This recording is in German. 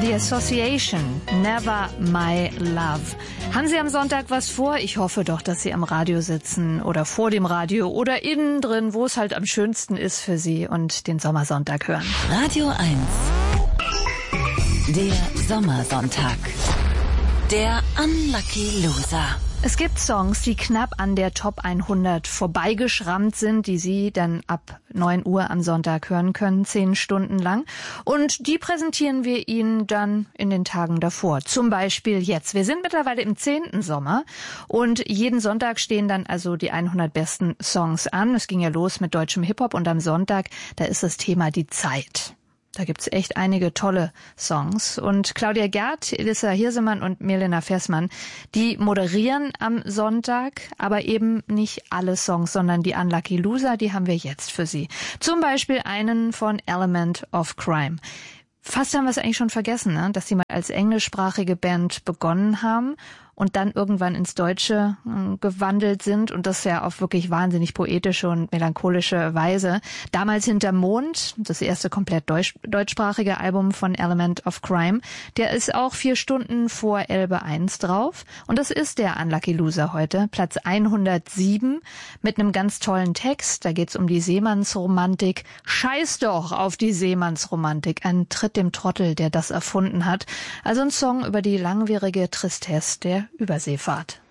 The Association, Never My Love. Haben Sie am Sonntag was vor? Ich hoffe doch, dass Sie am Radio sitzen oder vor dem Radio oder innen drin, wo es halt am schönsten ist für Sie und den Sommersonntag hören. Radio 1. Der Sommersonntag. Der Unlucky Loser. Es gibt Songs, die knapp an der Top 100 vorbeigeschrammt sind, die Sie dann ab 9 Uhr am Sonntag hören können, 10 Stunden lang. Und die präsentieren wir Ihnen dann in den Tagen davor. Zum Beispiel jetzt. Wir sind mittlerweile im 10. Sommer und jeden Sonntag stehen dann also die 100 besten Songs an. Es ging ja los mit deutschem Hip-Hop und am Sonntag, da ist das Thema die Zeit. Da gibt's echt einige tolle Songs. Und Claudia Gerd, Elissa Hirsemann und Milena Fessmann, die moderieren am Sonntag, aber eben nicht alle Songs, sondern die Unlucky Loser, die haben wir jetzt für Sie. Zum Beispiel einen von Element of Crime. Fast haben wir es eigentlich schon vergessen, ne? Dass sie mal als englischsprachige Band begonnen haben und dann irgendwann ins Deutsche gewandelt sind und das ja auf wirklich wahnsinnig poetische und melancholische Weise. Damals Hinterm Mond, das erste komplett deutschsprachige Album von Element of Crime, der ist auch 4 Stunden vor Elbe 1 drauf und das ist der Unlucky Loser heute, Platz 107 mit einem ganz tollen Text. Da geht's um die Seemannsromantik. Scheiß doch auf die Seemannsromantik, ein Tritt dem Trottel, der das erfunden hat. Also ein Song über die langwierige Tristesse der Überseefahrt.